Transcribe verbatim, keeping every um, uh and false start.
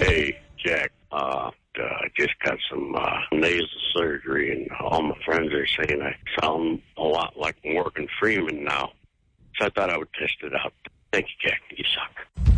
Hey, Jack, uh, I just got some uh, nasal surgery, and all my friends are saying I sound a lot like Morgan Freeman now. So I thought I would test it out. Thank you, Jack. You suck.